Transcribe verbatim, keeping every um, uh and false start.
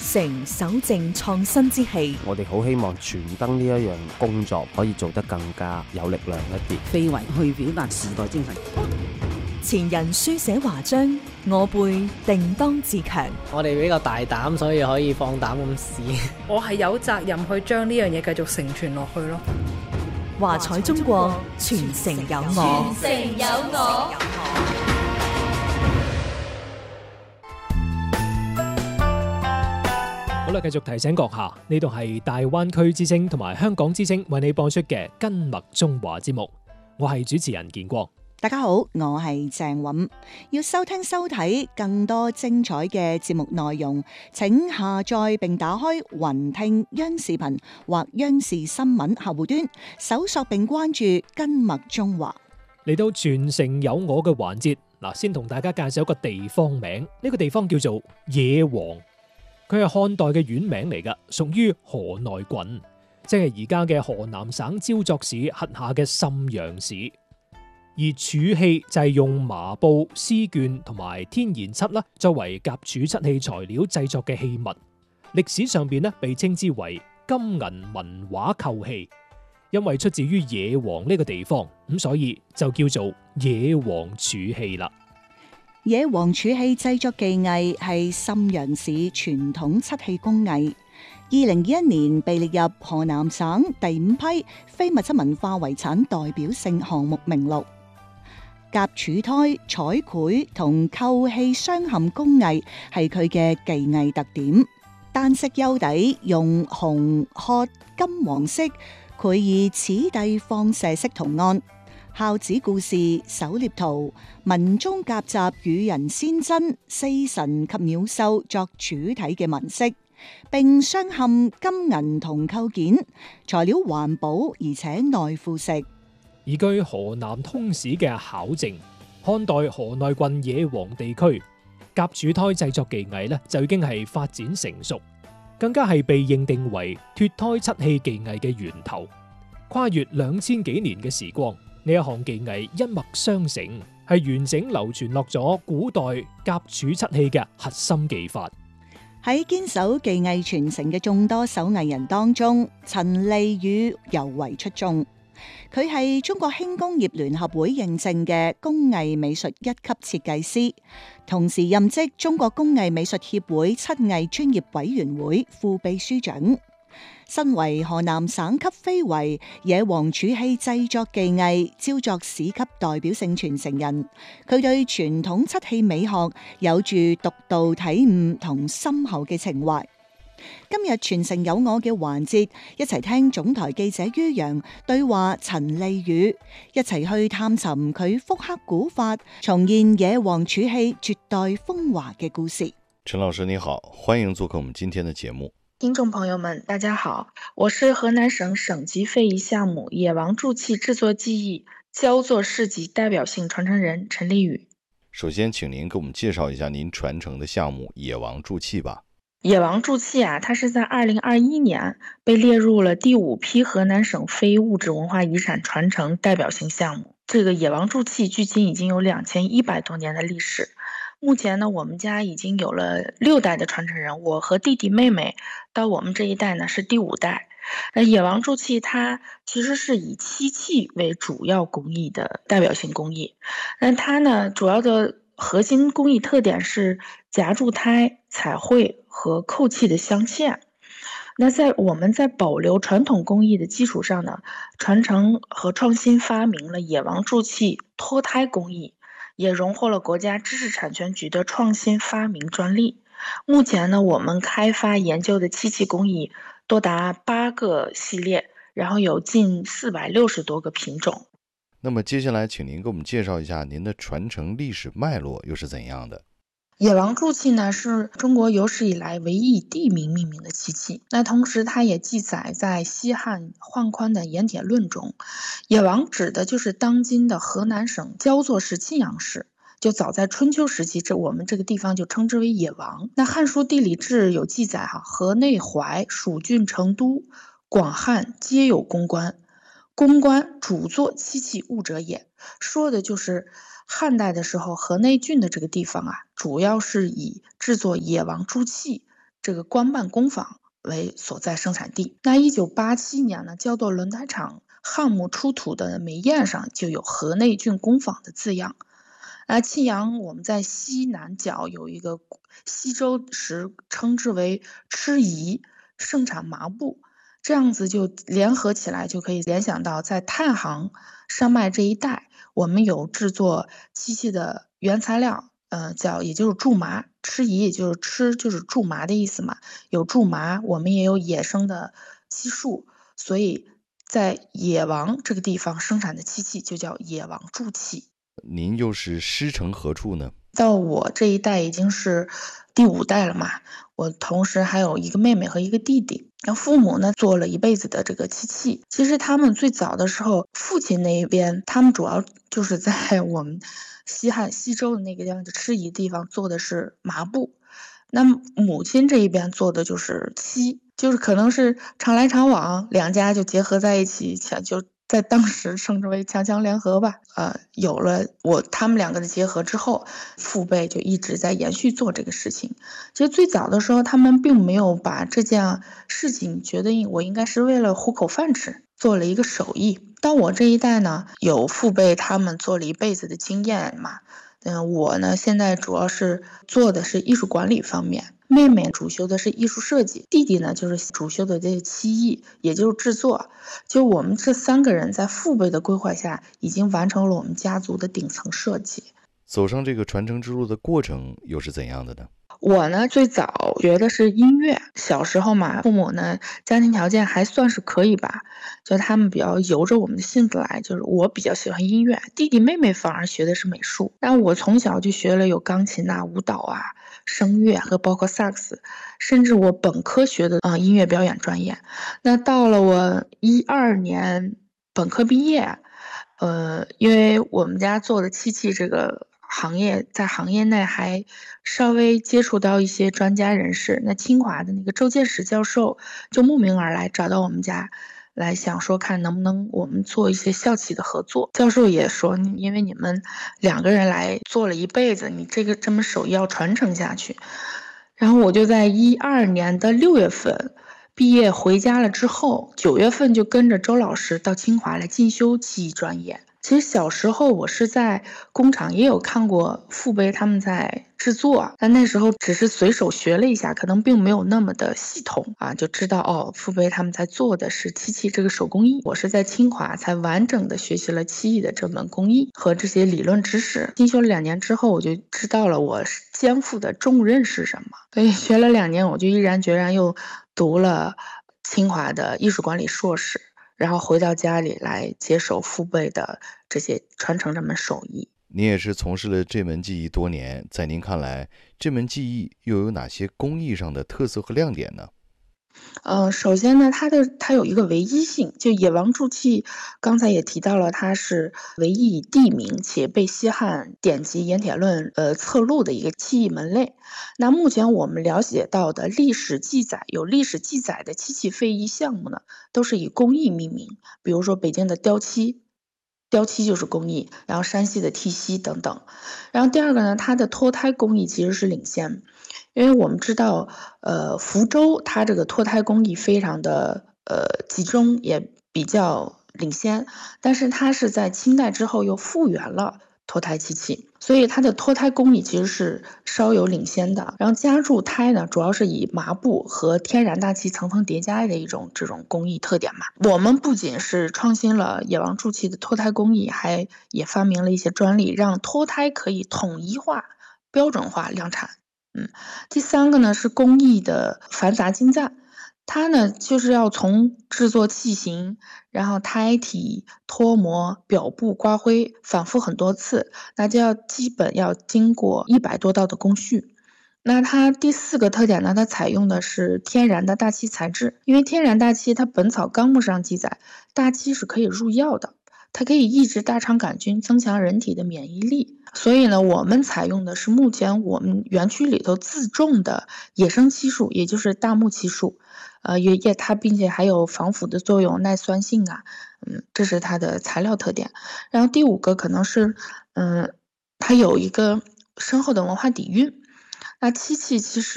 承守正創新之氣。 我哋好希望傳燈呢一樣工作可以做得更加有力量一啲， 非遺去表達時代精神。 前人書寫華章，我輩定當自強。 我哋比較大膽，所以可以放膽咁試。 我係有責任去將呢樣嘢繼續承傳落去咯。 華彩中國，傳承有我。 傳承有我。 好啦，繼續提醒閣下，呢度係大灣區之聲同埋香港之聲為你播出嘅跟麥中華節目，我係主持人建國。 大家好，我係鄭韻。要收聽收睇更多精彩嘅節目內容，請下載並打開雲聽央視頻或央視新聞客戶端，搜索並關注跟麥中華。 嚟到傳承有我嘅環節，嗱，先同大家介紹一個地方名，呢個地方叫做野王，佢係漢代嘅縣名嚟㗎，屬於河內郡，即係而家嘅河南省焦作市轄下嘅沁陽市。而儲器就係用麻布、絲絹同埋天然漆啦，作為夾儲漆器材料製作嘅器物。歷史上邊咧被稱之為金銀文畫構器，因為出自於野王呢個地方，咁所以就叫做野王儲器啦。 野王儲器製作技藝係沁陽市傳統漆器工藝，二零二一年被列入河南省第五批非物質文化遺產代表性項目名錄。夾儲胎、彩繪同構器鑲嵌工藝係佢嘅技藝特點。單色釉底用紅、褐、金黃色繪以此地放射式圖案，孝子故事、狩獵圖、文中夾雜羽人仙真、四神及鳥獸作主體嘅紋飾，並鑲嵌金銀銅構件，材料環保而且耐腐蝕。 而據河南通史嘅考證，漢代河內郡野王地區夾儲胎製作技藝咧就已經係發展成熟，更加係被認定為脫胎漆器技藝嘅源頭。跨越兩千幾年嘅時光，呢一項技藝一脈相承，係完整流傳落咗古代夾儲漆器嘅核心技法。 喺堅守技藝傳承嘅眾多手藝人當中，陳利宇尤為出眾。佢係中國輕工業聯合會認證嘅工藝美術一級設計師，同時任職中國工藝美術協會漆藝專業委員會副秘書長。身為河南省級非遺野王儲器製作技藝焦作市級代表性傳承人，佢對傳統漆器美學有住獨到體悟同深厚嘅情懷。今日傳承有我嘅環節，一齊聽總台記者于洋對話陳利宇，一齊去探尋佢復刻古法，重現野王儲器絕代風華嘅故事。 陳老師你好，歡迎做客我們今天的節目。 聽眾朋友們大家好，我是河南省省級非遺項目野王鑄器製作技藝焦作市級代表性傳承人陳利宇。 首先請您給我們介紹一下您傳承的項目野王鑄器吧。 野王鑄器啊，它是在二零二一年被列入了第五批河南省非物質文化遺產傳承代表性項目。這個野王鑄器距今已經有兩千一百多年的歷史。目前呢，我們家已經有了六代的傳承人，我和弟弟妹妹到我們這一代呢是第五代。那野王鑄器它其實是以漆器為主要工藝的代表性工藝，那它呢主要的核心工藝特點是夾儲胎、彩繪和扣器的鑲嵌。那在我們在保留傳統工藝的基礎上呢，傳承和創新發明了野王鑄器脫胎工藝，也榮獲了國家知識產權局的創新發明專利。目前呢，我們開發研究的漆器工藝多達八個系列，然後有近四百六十多個品種。 那麼接下來請您給我們介紹一下您的傳承歷史脈絡又是怎樣的？ 野王鑄器呢是中國有史以來唯一以地名命名的漆器，那同時它也記載在西漢宦寬的《鹽鐵論》中。野王指的就是當今的河南省焦作市沁陽市，就早在春秋時期，這我們這個地方就稱之為野王。那《漢書地理志》有記載哈，河內淮蜀郡成都廣漢皆有公官，公官主作漆器物者也，說的就是漢代的時候河內郡的這個地方啊，主要是以製作野王鑄器这个官办工坊为所在生产地。那一九八七年呢，焦作轮胎厂汉墓出土的煤砚上就有河内郡工坊的字样。那沁阳我们在西南角有一个西周时称之为吃夷，盛产麻布，这样子就联合起来，就可以联想到在太行山脉这一带，我们有制作漆器的原材料，呃，叫也就是苎麻，吃夷也就是吃就是苎麻的意思嘛，有苎麻，我们也有野生的漆树，所以在野王这个地方生产的漆器就叫野王铸器。 您又是师承何处呢？ 到我这一代已经是第五代了嘛，我同时还有一个妹妹和一个弟弟。然后父母呢做了一辈子的这个漆器，其实他们最早的时候，父亲那一边他们主要就是在我们西汉西周的那个地方的吃夷地方做的是麻布，那母亲这一边做的就是漆，就是可能是常来常往，两家就结合在一起，就在当时称之为强强联合吧。呃，有了我他们两个的结合之后，父辈就一直在延续做这个事情。其实最早的时候，他们并没有把这件事情觉得我应该是为了糊口饭吃，做了一个手艺。到我这一代呢，有父辈他们做了一辈子的经验嘛。嗯，我呢现在主要是做的是艺术管理方面。妹妹主修的是艺术设计，弟弟呢就是主修的这个漆艺，也就是制作。就我们这三个人在父辈的规划下，已经完成了我们家族的顶层设计。 走上这个传承之路的过程又是怎样的呢？ 我呢最早学的是音乐，小时候嘛，父母呢家庭条件还算是可以吧，就他们比较由着我们的性子来，就是我比较喜欢音乐，弟弟妹妹反而学的是美术。但我从小就学了有钢琴啊、舞蹈啊、声乐和包括萨克斯，甚至我本科学的啊、呃、音乐表演专业。那到了我一二年本科毕业，呃，因为我们家做的漆器这个行业，在行业内还稍微接触到一些专家人士，那清华的那个周建史教授就慕名而来，找到我们家来想说看能不能我们做一些校企的合作。教授也说，因为你们两个人来做了一辈子，你这个这门手艺要传承下去。然后我就在一二年的六月份毕业回家了之后，九月份就跟着周老师到清华来进修漆艺专业。其实小时候我是在工厂也有看过父辈他们在制作，但那时候只是随手学了一下，可能并没有那么的系统啊，就知道哦，父辈他们在做的是漆器这个手工艺。我是在清华才完整的学习了漆艺的这门工艺和这些理论知识。进修了两年之后，我就知道了我肩负的重任是什么，所以学了两年，我就毅然决然又读了清华的艺术管理硕士。然后回到家里来接手父辈的这些传承这门手艺。 您也是从事了这门技艺多年，在您看来，这门技艺又有哪些工艺上的特色和亮点呢？ 呃，首先呢，它的它有一个唯一性，就野王铸器，刚才也提到了，它是唯一以地名且被西汉典籍《盐铁论》呃侧录的一个器艺门类。那目前我们了解到的历史记载，有历史记载的漆器非遗项目呢，都是以工艺命名，比如说北京的雕漆。雕漆就是工艺，然后山西的剔锡等等。然后第二个呢，它的脱胎工艺其实是领先，因为我们知道，呃，福州它这个脱胎工艺非常的呃集中，也比较领先，但是它是在清代之后又复原了脱胎漆器，所以它的脱胎工艺其实是稍有领先的。然后加铸胎呢，主要是以麻布和天然大漆层层叠加的一种这种工艺特点嘛。我们不仅是创新了野王铸器的脱胎工艺，还也发明了一些专利，让脱胎可以统一化、标准化量产。嗯，第三个呢是工艺的繁杂精湛。它呢就是要从制作器型，然后胎体、脱模、表布、刮灰，反复很多次，那就要基本要经过一百多道的工序。那它第四个特点呢，它采用的是天然的大漆材质，因为天然大漆它《本草纲目》上记载，大漆是可以入药的，它可以抑制大肠杆菌，增强人体的免疫力。所以呢，我们采用的是目前我们园区里头自种的野生漆树，也就是大木漆树，呃，也也它并且还有防腐的作用、耐酸性啊，嗯，这是它的材料特点。然后第五个可能是，嗯，它有一个深厚的文化底蕴。那漆器其实